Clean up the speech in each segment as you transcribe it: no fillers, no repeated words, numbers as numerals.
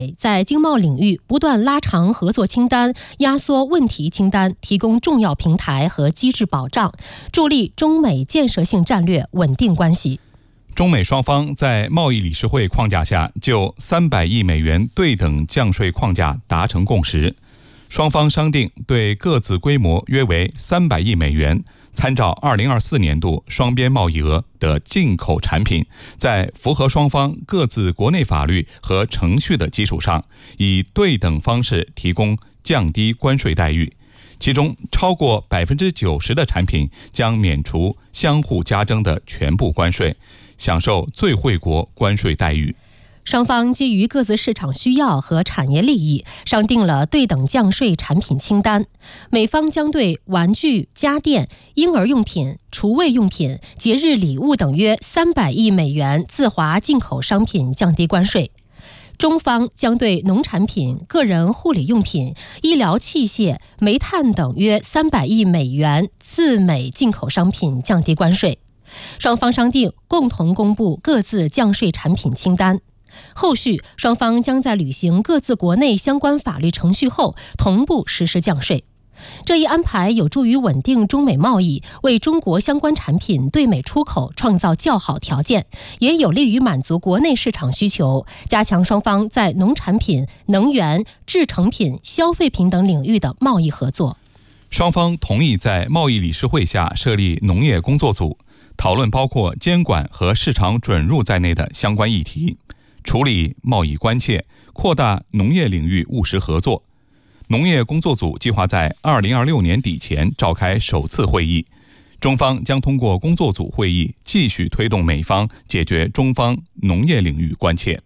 在经贸领域不断拉长合作清单，压缩问题清单，提供重要平台和机制保障，助力中美建设性战略稳定关系。 中美双方在贸易理事会框架下就300亿美元对等降税框架达成共识，双方商定对各自规模约为300亿美元，参照2024年度双边贸易额的进口产品，在符合双方各自国内法律和程序的基础上，以对等方式提供降低关税待遇。其中超过90%的产品将免除相互加征的全部关税，享受最惠国关税待遇。 双方基于各自市场需要和产业利益，商定了对等降税产品清单。美方将对玩具、家电、婴儿用品、厨卫用品、节日礼物等约300亿美元自华进口商品降低关税。中方将对农产品、个人护理用品、医疗器械、煤炭等约300亿美元自美进口商品降低关税。双方商定共同公布各自降税产品清单。后续双方将在履行各自国内相关法律程序后同步实施降税。这一安排有助于稳定中美贸易，为中国相关产品对美出口创造较好条件，也有利于满足国内市场需求，加强双方在农产品、能源、制成品、消费品等领域的贸易合作。 双方同意在贸易理事会下设立农业工作组，讨论包括监管和市场准入在内的相关议题，处理贸易关切，扩大农业领域务实合作。农业工作组计划在2026年底前召开首次会议，中方将通过工作组会议继续推动美方解决中方农业领域关切。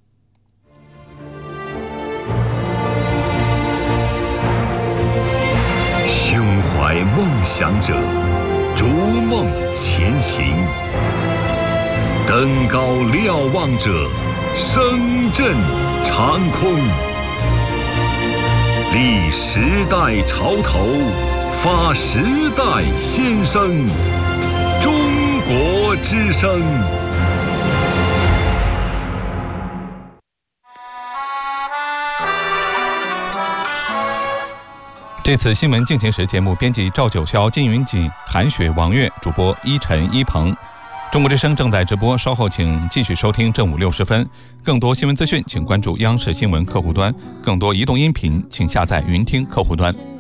胸怀梦想者，逐梦前行；登高瞭望者，声震长空。立时代潮头，发时代先声，中国之声。 这次新闻进行时节目编辑赵九霄、金云锦、韩雪、王悦，主播依晨、依鹏。中国之声正在直播，稍后请继续收听正午60分。更多新闻资讯，请关注央视新闻客户端；更多移动音频，请下载云听客户端。